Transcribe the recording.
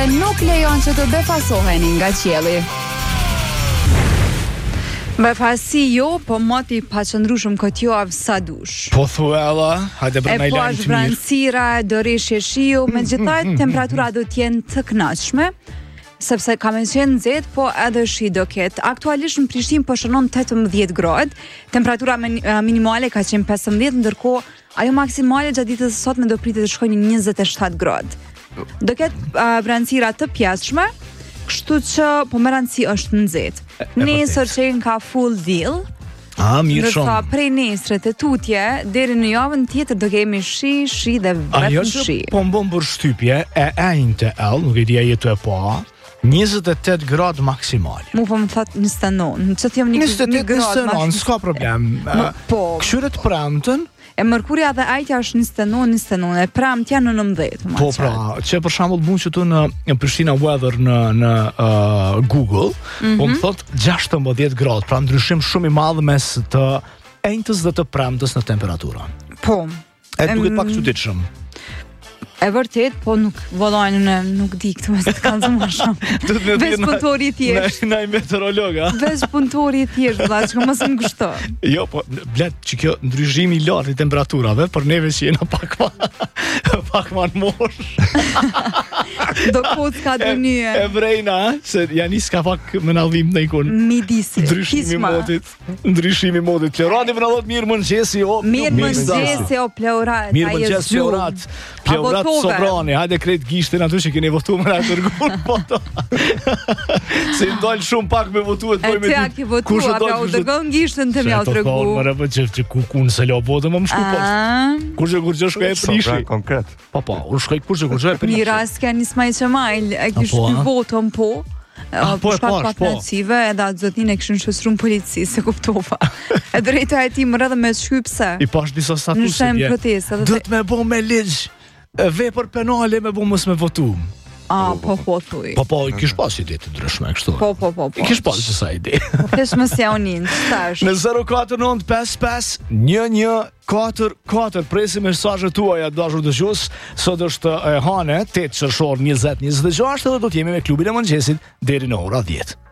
Nuk lejon që të befasoheni nga qielli. Befasi jo, po moti pa qëndrushëm këtë javë sa dush. Po thuella, hajde brëna i lajmë të mirë. E po është vranësira, do rishje shiu, megjithatë temperatura do t'jenë të kënaqshme, sepse ka me qenë nxehtë, po edhe shi do ketë. Aktualisht në Prishtinë po shënon 18 gradë, temperatura minimale ka qenë 15, ndërkohë ajo maksimale gjatë ditës së sotme do pritet të shkojnë 27 gradë. Do ketë vranësira të pjeshme, kështu që po më rëndësi është nxehtë. Nesër që ka full diell. Mirë shumë. Ndërsa prej nesrit e tutje deri në javën tjetër do kemi shi dhe vetëm shi. Ajo që po mbon për shtypje e enjte nuk e di a jetu e po. 28 gradë maksimale. Mu po më thot 29. Që t'jem një gradë 29, s'ka problem. Po. Këshyret premtën. E mërkuria dhe ajtja është 29, e premtja në 19. Po pra, që për shembull mund që tu në Prishtina Weather në Google, po më thot 16 gradë, pra ndryshim shumë i madh mes të enjtës dhe të premtës në temperaturë. Po. E duket pak çuditshëm. E vërtet, po nuk vëllajnë nuk di këtë me se të kanë zëma shumë. Ves punëtori i thjesht. Na i meteorologa. Ves punëtori i thjesht, vëlla, që mësë më gështo. Jo, po, blet, që kjo ndryshimi i lartë i temperaturave, për neve që jena pak ma në mosh. Do kohë s'ka dënye. E vrejna, se janë iska pak më nallim në ikon. Midisi, ndryshimi modit. Pleurati më nalot mirë mëngjesi, o. Mirë mëngjesi, o pleurat. Mirë mëngjes, pleurat. Pleurat Sobrani, hajde krejt gishtin aty që keni votu më në tërgun, po to. Se i ndalë shumë pak me votu e të pojme ti. E te a ki votu, a pra u dërgon gishtin të mja u të regu. Se të thonë, që ku në se lo botë më më shku post. Kurqë shkoj e prishi. Sobra konkret. Po, u shkoj kurqë e prishi. Mira, s'ka një smaj që majl, e kishë një votën po. Po shkak patnacive edhe atë zotin e këshën shësru në polici, se kuptova. E drejta e ti më rrëdhe me shkyp se. I pash disa statuse bje. Dët me bo me ligj. Vepër penale me bu mos me votu. Po thuj. Po, i kish pas ide të ndryshme kështu. Po. I kish pas qësa ide. Kish më sja unin, stash. Në 04955 1144 presi mesazhet tuaja dashur dëgjues. Sot është e hane 8 qershor 2026 dhe do të jemi me klubin e mëngjesit deri në ora 10.